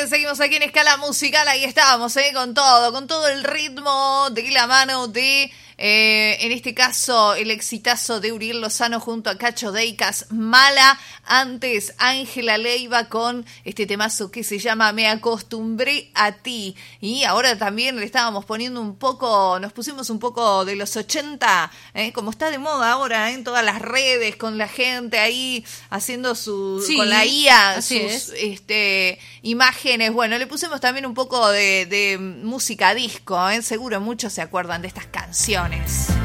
seguimos aquí en Escala Musical, ahí estábamos, con todo el ritmo de la mano de, en este caso, el exitazo de Uriel Lozano junto a Cacho Deicas, Mala. Antes, Ángela Leiva con este temazo que se llama Me acostumbré a ti. Y ahora también le estábamos poniendo nos pusimos un poco de los 80, como está de moda ahora, en todas las redes, con la gente ahí haciendo con la IA, sus imágenes. Bueno, le pusimos también un poco de música disco, seguro muchos se acuerdan de estas canciones.